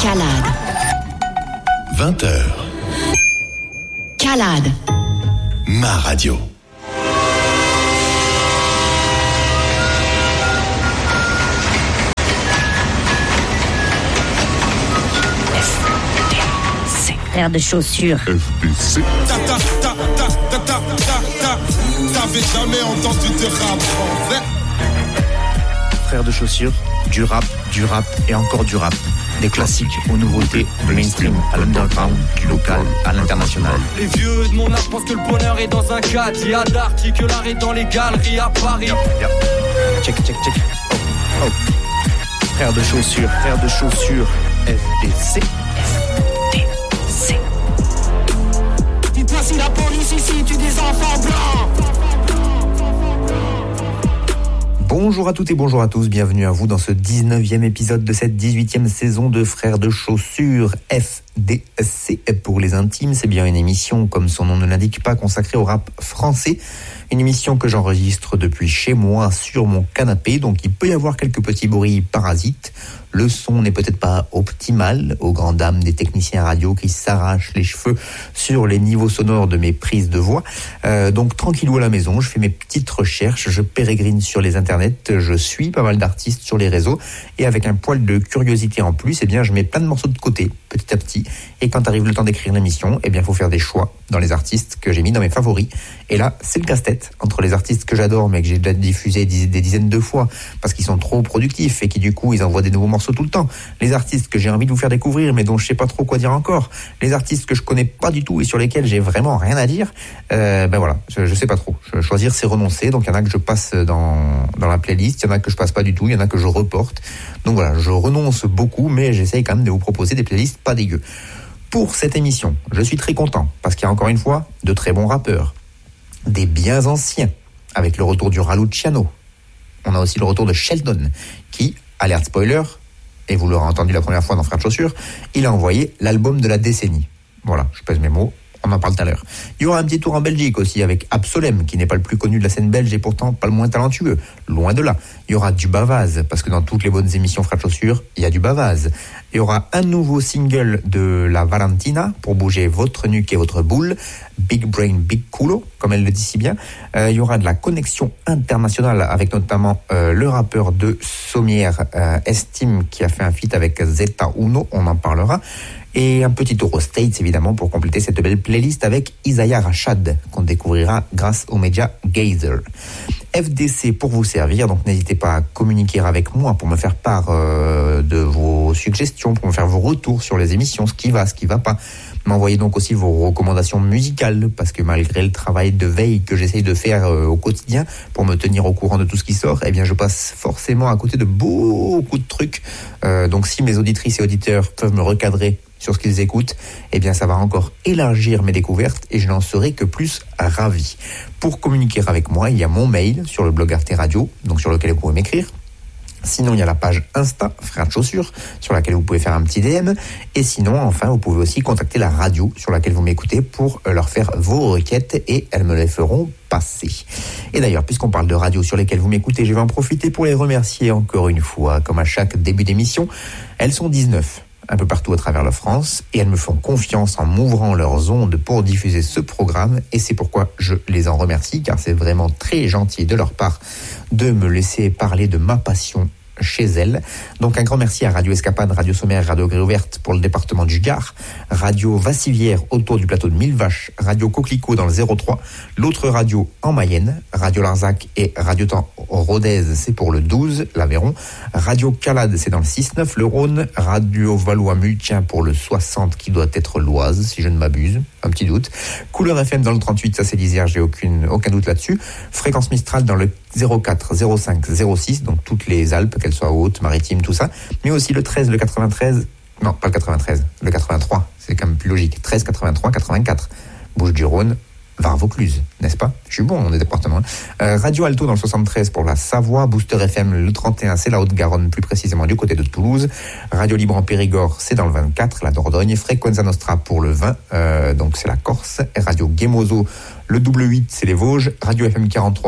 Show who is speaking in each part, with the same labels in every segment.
Speaker 1: Calade.
Speaker 2: 20h.
Speaker 1: Calade.
Speaker 2: Ma radio.
Speaker 1: FDC. Frère de chaussures.
Speaker 2: FDC.
Speaker 3: T'avais jamais entendu de rap français?
Speaker 4: Frère de chaussures, du rap et encore du rap. Des classiques aux nouveautés, du mainstream à l'underground, du local à l'international.
Speaker 5: Les vieux de mon âge pensent que le bonheur est dans un cadre. Il y a d'articles, l'art est dans les galeries à Paris.
Speaker 4: Check. Oh. Frère de chaussures, FDC.
Speaker 1: FDC.
Speaker 6: Dites-moi si la police ici tue des enfants blancs.
Speaker 4: Bonjour à toutes et bonjour à tous, bienvenue à vous dans ce 19e épisode de cette 18e saison de Frères de chaussures FDC pour les intimes. C'est bien une émission, comme son nom ne l'indique pas, consacrée au rap français. Une émission que j'enregistre depuis chez moi sur mon canapé, donc il peut y avoir quelques petits bruits parasites. Le son n'est peut-être pas optimal aux grandes dames des techniciens radio qui s'arrachent les cheveux sur les niveaux sonores de mes prises de voix. Donc tranquillou à la maison, je fais mes petites recherches, je pérégrine sur les internets, je suis pas mal d'artistes sur les réseaux et avec un poil de curiosité en plus, eh bien je mets plein de morceaux de côté petit à petit. Et quand arrive le temps d'écrire l'émission, eh bien il faut faire des choix dans les artistes que j'ai mis dans mes favoris. Et là, c'est le casse-tête entre les artistes que j'adore mais que j'ai déjà diffusé des dizaines de fois parce qu'ils sont trop productifs et qui du coup ils envoient des nouveaux morceaux tout le temps. Les artistes que j'ai envie de vous faire découvrir mais dont je sais pas trop quoi dire encore. Les artistes que je connais pas du tout et sur lesquels j'ai vraiment rien à dire. Ben voilà, je sais pas trop. Choisir c'est renoncer. Donc il y en a que je passe dans la playlist, il y en a que je passe pas du tout, il y en a que je reporte. Donc voilà, je renonce beaucoup mais j'essaye quand même de vous proposer des playlists pas dégueu. Pour cette émission, je suis très content parce qu'il y a encore une fois de très bons rappeurs, des bien anciens, avec le retour du Raluciano. On a aussi le retour de Sheldon, qui, alerte spoiler, et vous l'aurez entendu la première fois dans Frères de chaussures, il a envoyé l'album de la décennie. Voilà, je pèse mes mots, on en parle tout à l'heure. Il y aura un petit tour en Belgique aussi avec Absolem, qui n'est pas le plus connu de la scène belge et pourtant pas le moins talentueux, loin de là. Il y aura du Bavaz, parce que dans toutes les bonnes émissions Frères de chaussures, il y a du Bavaz. Il y aura un nouveau single de la Valentina pour bouger votre nuque et votre boule, Big Brain, Big Culo, comme elle le dit si bien. Il y aura de la connexion internationale avec notamment le rappeur de Sommière, Estime, qui a fait un feat avec Zeta Uno, on en parlera. Et un petit tour aux States, évidemment, pour compléter cette belle playlist avec Isaiah Rashad, qu'on découvrira grâce aux médias Gazer. FDC pour vous servir, donc n'hésitez pas à communiquer avec moi pour me faire part de vos suggestions, pour me faire vos retours sur les émissions, ce qui va pas. M'envoyez donc aussi vos recommandations musicales, parce que malgré le travail de veille que j'essaye de faire au quotidien pour me tenir au courant de tout ce qui sort, eh bien je passe forcément à côté de beaucoup de trucs. Donc si mes auditrices et auditeurs peuvent me recadrer sur ce qu'ils écoutent, eh bien ça va encore élargir mes découvertes et je n'en serai que plus ravi. Pour communiquer avec moi, il y a mon mail sur le blog Arte Radio, donc sur lequel vous pouvez m'écrire. Sinon, il y a la page Insta, Frères de chaussures, sur laquelle vous pouvez faire un petit DM. Et sinon, enfin, vous pouvez aussi contacter la radio sur laquelle vous m'écoutez pour leur faire vos requêtes et elles me les feront passer. Et d'ailleurs, puisqu'on parle de radio sur lesquelles vous m'écoutez, je vais en profiter pour les remercier encore une fois. Comme à chaque début d'émission, elles sont 19. Un peu partout à travers la France, et elles me font confiance en m'ouvrant leurs ondes pour diffuser ce programme, et c'est pourquoi je les en remercie, car c'est vraiment très gentil de leur part de me laisser parler de ma passion chez elles. Donc un grand merci à Radio Escapade, Radio Sommaire, Radio Grille Ouverte pour le département du Gard, Radio Vassivière autour du plateau de Millevaches, Radio Coquelicot dans le 03, l'autre radio en Mayenne, Radio Larzac et Radio Temps Rodez, c'est pour le 12, l'Aveyron, Radio Calade, c'est dans le 6-9, le Rhône, Radio Valois-Multien pour le 60, qui doit être l'Oise, si je ne m'abuse, un petit doute, Couleur FM dans le 38, ça c'est l'Isère, j'ai aucun doute là-dessus, Fréquence Mistral dans le 04, 05, 06, donc toutes les Alpes, qu'elles soient hautes, maritimes, tout ça, mais aussi le 13, le 93, non, pas le 93, le 83, c'est quand même plus logique, 13, 83, 84, Bouches-du-Rhône, Var-Vaucluse, n'est-ce pas? Je suis bon dans les départements. Radio Alto dans le 73 pour la Savoie, Booster FM le 31, c'est la Haute-Garonne, plus précisément du côté de Toulouse, Radio Libre en Périgord, c'est dans le 24, la Dordogne, Frequenza Nostra pour le 20, donc c'est la Corse, Radio Gemozo, le double 8, c'est les Vosges, Radio FM 43,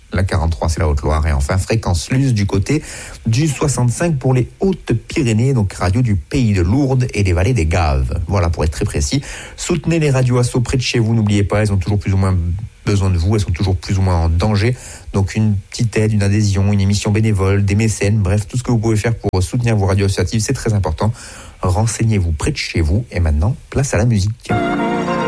Speaker 4: La 43, c'est la Haute-Loire. Et enfin, Fréquence Luce du côté du 65 pour les Hautes-Pyrénées, donc radio du pays de Lourdes et des vallées des Gaves. Voilà, pour être très précis. Soutenez les radios asso près de chez vous, n'oubliez pas, elles ont toujours plus ou moins besoin de vous, elles sont toujours plus ou moins en danger. Donc une petite aide, une adhésion, une émission bénévole, des mécènes, bref, tout ce que vous pouvez faire pour soutenir vos radios associatives, c'est très important. Renseignez-vous près de chez vous. Et maintenant, place à la musique.